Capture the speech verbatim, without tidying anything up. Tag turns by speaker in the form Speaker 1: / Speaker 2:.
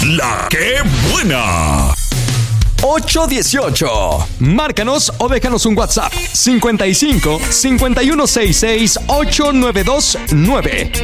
Speaker 1: La que buena.
Speaker 2: ocho dieciocho. Márcanos o déjanos un WhatsApp cincuenta y cinco, cincuenta y uno sesenta y seis, ochocientos noventa y dos nueve.